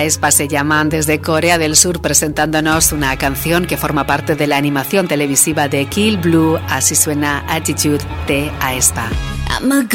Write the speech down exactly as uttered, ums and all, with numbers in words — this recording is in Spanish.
aespa se llaman, desde Corea del Sur, presentándonos una canción que forma parte de la animación televisiva de Kill Blue. Así suena Attitude de aespa.